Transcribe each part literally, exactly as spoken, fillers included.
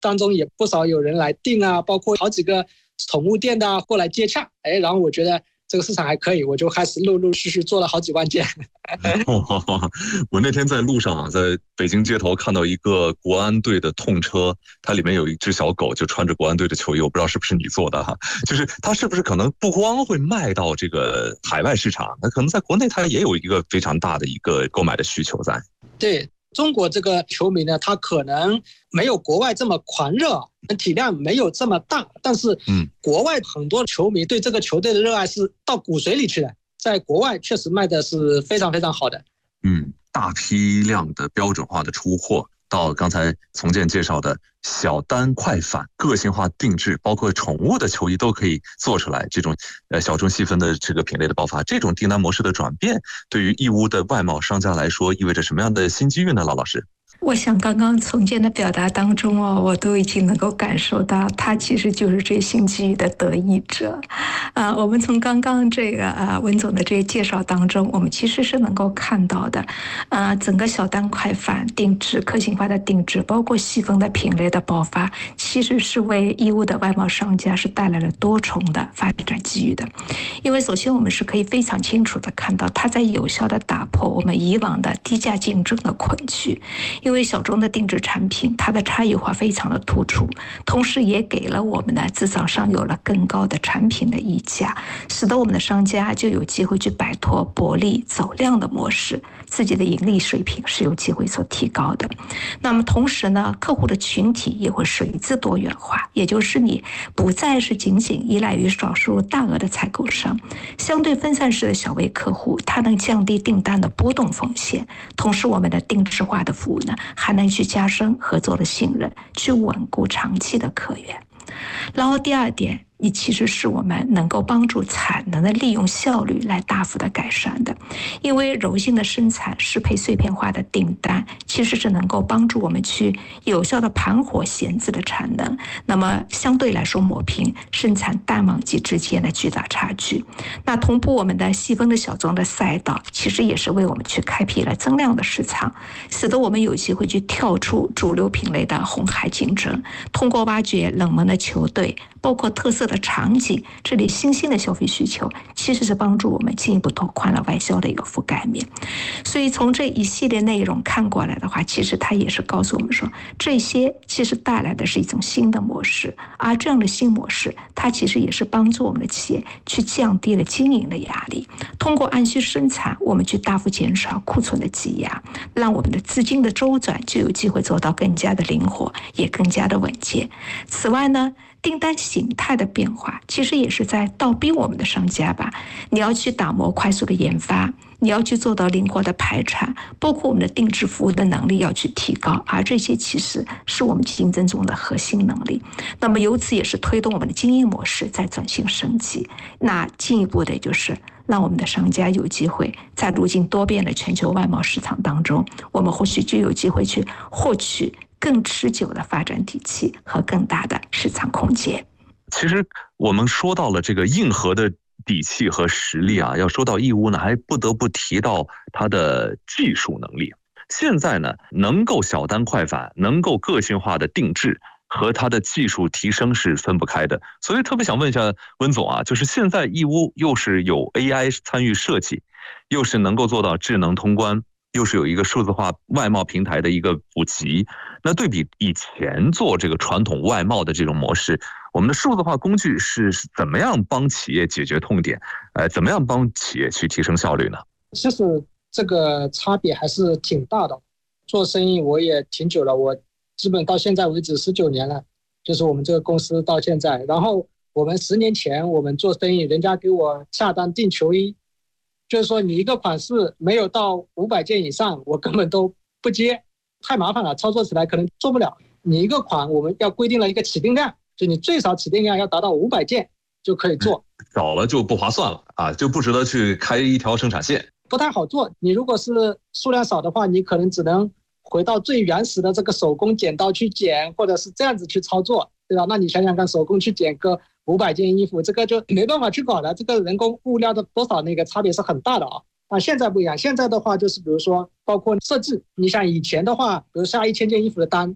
当中也不少有人来订啊，包括好几个宠物店的啊过来接洽，哎，然后我觉得这个市场还可以，我就开始陆陆续续做了好几万件。 我那天在路上啊，在北京街头看到一个国安队的痛车，它里面有一只小狗，就穿着国安队的球衣，我不知道是不是你做的哈，就是它是不是可能不光会卖到这个海外市场，那可能在国内它也有一个非常大的一个购买的需求在。 对。中国这个球迷呢，他可能没有国外这么狂热，体量没有这么大，但是国外很多球迷对这个球队的热爱是到骨髓里去的，在国外确实卖的是非常非常好的。 嗯，大批量的标准化的出货，到刚才从建介绍的小单快返、个性化定制，包括宠物的球衣都可以做出来，这种呃小众细分的这个品类的爆发，这种订单模式的转变，对于义乌的外贸商家来说，意味着什么样的新机遇呢？老老师。 我想刚刚从建的表达当中哦，我都已经能够感受到，他其实就是这新机遇的得益者。啊，我们从刚刚这个啊文总的这些介绍当中，我们其实是能够看到的，啊，整个小单快返、定制、个性化的定制，包括细分的品类的爆发，其实是为义乌的外贸商家是带来了多重的发展机遇的。因为首先我们是可以非常清楚的看到，它在有效的打破我们以往的低价竞争的困局。因为小众的定制产品，它的差异化非常的突出，同时也给了我们的制造商有了更高的产品的溢价，使得我们的商家就有机会去摆脱薄利走量的模式，自己的盈利水平是有机会所提高的。那么同时呢，客户的群体也会随之多元化，也就是你不再是仅仅依赖于少数大额的采购商，相对分散式的小微客户，它能降低订单的波动风险，同时我们的定制化的服务呢，还能去加深合作的信任，去稳固长期的客源。然后第二点，也其实是我们能够帮助产能的利用效率来大幅的改善的，因为柔性的生产适配碎片化的订单，其实是能够帮助我们去有效的盘活闲置的产能，那么相对来说抹平生产淡旺季之间的巨大差距。那同步我们的细分的小众的赛道，其实也是为我们去开辟了增量的市场，使得我们有机会去跳出主流品类的红海竞争，通过挖掘冷门的球队，包括特色的场景，这里新兴的消费需求，其实是帮助我们进一步拓宽了外销的一个覆盖面。所以从这一系列内容看过来的话，其实它也是告诉我们说，这些其实带来的是一种新的模式，而这样的新模式，它其实也是帮助我们的企业去降低了经营的压力，通过按需生产，我们去大幅减少库存的积压，让我们的资金的周转就有机会做到更加的灵活，也更加的稳健。此外呢，订单形态的变化其实也是在倒逼我们的商家吧，你要去打磨快速的研发，你要去做到灵活的排产，包括我们的定制服务的能力要去提高，而这些其实是我们竞争中的核心能力。那么由此也是推动我们的经营模式在转型升级，那进一步的就是让我们的商家有机会在如今多变的全球外贸市场当中，我们或许就有机会去获取更持久的发展底气和更大的市场空间。 其实我们说到了这个硬核的底气和实力啊，要说到义乌呢，还不得不提到它的技术能力。现在呢，能够小单快返，能够个性化的定制，和它的技术提升是分不开的。所以特别想问一下温总啊，就是现在义乌又是有 A I 参与设计，又是能够做到智能通关，又是有一个数字化外贸平台的一个普及，那对比以前做这个传统外贸的这种模式，我们的数字化工具是怎么样帮企业解决痛点？呃，怎么样帮企业去提升效率呢？ 其实这个差别还是挺大的。做生意我也挺久了，我基本到现在为止十九年了，就是我们这个公司到现在。然后我们十年前我们做生意，人家给我下单订球衣，就是说你一个款式没有到五百件以上，我根本都不接，太麻烦了，操作起来可能做不了。你一个款我们要规定了一个起订量，就你最少起订量要达到五百件就可以做， 少了就不划算了啊，就不值得去开一条生产线， 不太好做。你如果是数量少的话，你可能只能回到最原始的这个手工剪刀去剪，或者是这样子去操作，对吧？那你想想看，手工去剪个五百件衣服，这个就没办法去搞的，这个人工物料的多少那个差别是很大的啊。啊，现在不一样，现在的话就是比如说包括设置，你像以前的话，比如下一千件衣服的单，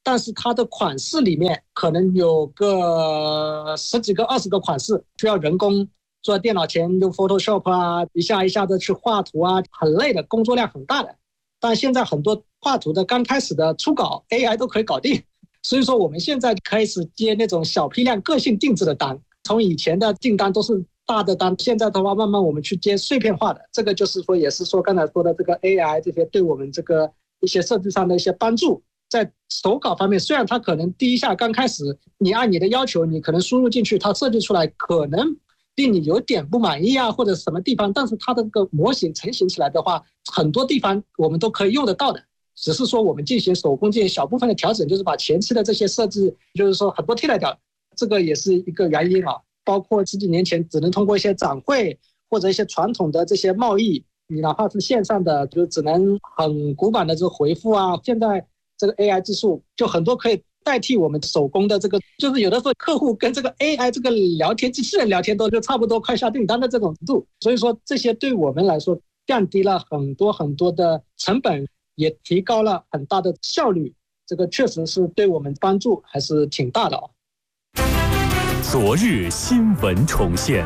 但是它的款式里面可能有个十几个、二十个款式，需要人工坐在电脑前用 Photoshop 啊，一下一下的去画图啊，很累的，工作量很大的。但现在很多画图的刚开始的初稿 A I 都可以搞定，所以说我们现在开始接那种小批量个性定制的单，从以前的订单都是大的单，现在的话慢慢我们去接碎片化的，这个就是说也是说刚才说的这个 A I 这些对我们这个一些设计上的一些帮助。在手稿方面，虽然它可能第一下刚开始你按你的要求你可能输入进去，它设计出来可能令你有点不满意啊，或者什么地方，但是它的这个模型成型起来的话，很多地方我们都可以用得到的，只是说我们进行手工进行小部分的调整，就是把前期的这些设计就是说很多替代掉，这个也是一个原因啊。包括十几年前只能通过一些展会或者一些传统的这些贸易，你哪怕是线上的就只能很古板的这个回复啊，现在这个 A I 技术就很多可以代替我们手工的这个，就是有的时候客户跟这个 A I 这个聊天机器人聊天都就差不多快下订单的这种程度，所以说这些对我们来说降低了很多很多的成本，也提高了很大的效率，这个确实是对我们帮助还是挺大的啊。 昨日新闻重现。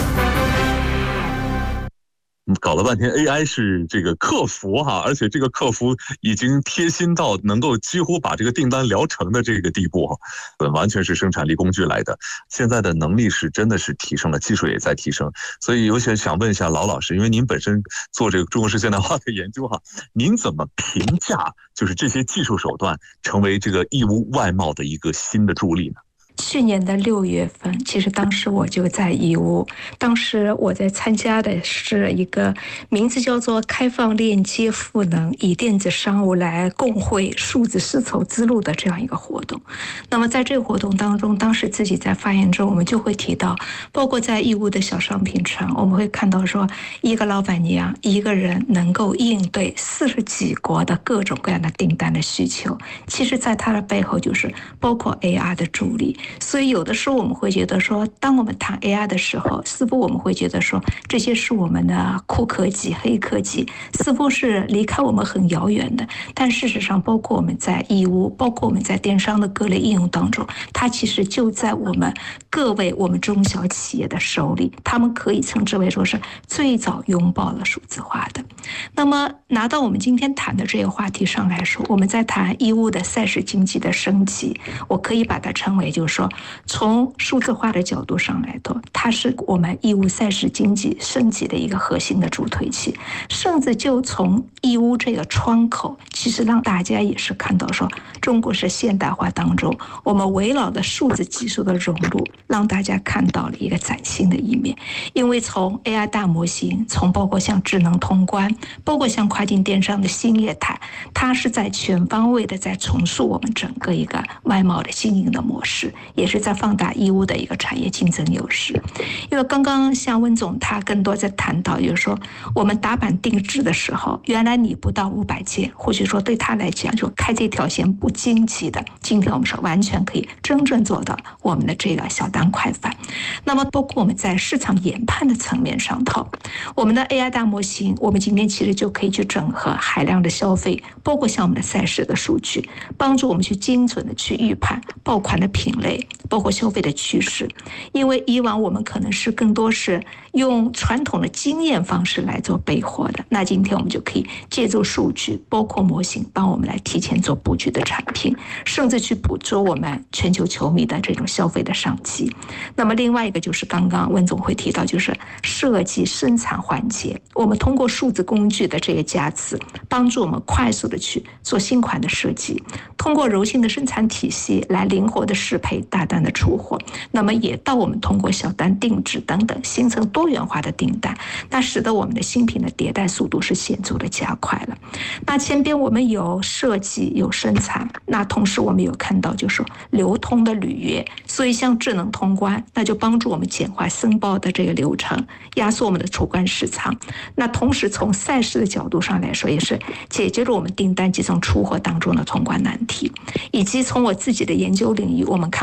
搞了半天 A I 是这个客服哈，而且这个客服已经贴心到能够几乎把这个订单聊成的这个地步，完全是生产力工具来的。现在的能力是真的是提升了，技术也在提升，所以有些想问一下劳老师，因为您本身做这个中国式现代化的研究哈，您怎么评价就是这些技术手段成为这个义乌外贸的一个新的助力呢？ 去年的六月份，其实当时我就在义乌，当时我在参加的是一个名字叫做“开放链接赋能，以电子商务来共绘数字丝绸之路”的这样一个活动。那么在这个活动当中，当时自己在发言中，我们就会提到，包括在义乌的小商品城，我们会看到说，一个老板娘一个人能够应对四十几国的各种各样的订单的需求，其实在它的背后就是包括 A R 的助力。所以有的时候我们会觉得说，当我们谈 A I 的时候，似乎我们会觉得说这些是我们的酷科技、黑科技，似乎是离开我们很遥远的。但事实上，包括我们在义乌，包括我们在电商的各类应用当中，它其实就在我们各位我们中小企业的手里，他们可以称之为说是最早拥抱了数字化的。那么拿到我们今天谈的这个话题上来说，我们在谈义乌的赛事经济的升级，我可以把它称为就是说，从数字化的角度上来说，它是我们义乌赛事经济升级的一个核心的助推器。甚至就从义乌这个窗口，其实让大家也是看到说，中国式现代化当中，我们围绕的数字技术的融入，让大家看到了一个崭新的一面。因为从 A I 大模型，从包括像智能通关，包括像跨境电商的新业态，它是在全方位的在重塑我们整个一个外贸的经营的模式，也是在放大义乌的一个产业竞争优势。因为刚刚像温总他更多在谈到，就是说我们打板定制的时候，原来你不到五百件，或许说对他来讲就开这条线不经济的，今天我们说完全可以真正做到我们的这个小单快返。那么包括我们在市场研判的层面上头，我们的 A I 大模型，我们今天其实就可以去整合海量的消费，包括像我们的赛事的数据，帮助我们去精准的去预判爆款的品类，包括消费的趋势。因为以往我们可能是更多是用传统的经验方式来做备货的，那今天我们就可以借助数据，包括模型，帮我们来提前做布局的产品，甚至去捕捉我们全球球迷的这种消费的商机。那么另外一个就是刚刚温总会提到，就是设计生产环节，我们通过数字工具的这个加持，帮助我们快速的去做新款的设计，通过柔性的生产体系来灵活的适配，大胆的出货。那么也到我们通过小单定制等等，形成多元化的订单，那使得我们的新品的迭代速度是显著的加快了。那前边我们有设计有生产，那同时我们有看到就是流通的履约，所以像智能通关，那就帮助我们简化申报的这个流程，压缩我们的出关时长。那同时从赛事的角度上来说，也是解决了我们订单集成出货当中的通关难题。以及从我自己的研究领域，我们看跨境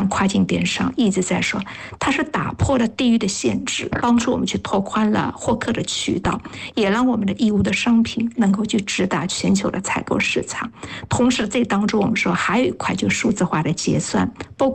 电商一直在说，它是打破了地域的限制，帮助我们去拓宽了获客的渠道，也让我们的义乌的商品能够去直达全球的采购市场。同时，这当中我们说还有一块就是数字化的结算，包括